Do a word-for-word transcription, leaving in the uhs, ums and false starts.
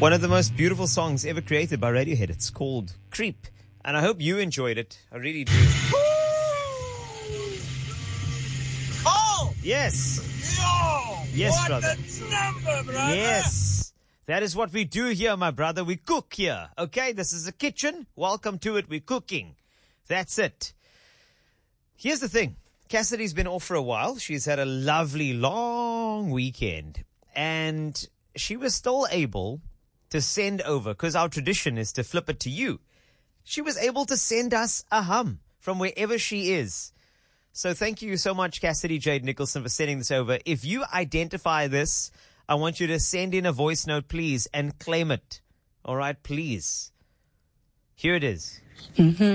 One of the most beautiful songs ever created by Radiohead. It's called Creep. And I hope you enjoyed it. I really do. Oh! Yes. Yo! Yes, what brother. a number, brother! Yes. That is what we do here, my brother. We cook here. Okay? This is a kitchen. Welcome to it. We're cooking. That's it. Here's the thing. Cassidy's been off for a while. She's had a lovely, long weekend. And she was still able to send over, because our tradition is to flip it to you. She was able to send us a hum from wherever she is. So thank you so much, Cassidy Jade Nicholson, for sending this over. If you identify this, I want you to send in a voice note, please, and claim it. All right, please. Here it is. Mm-hmm.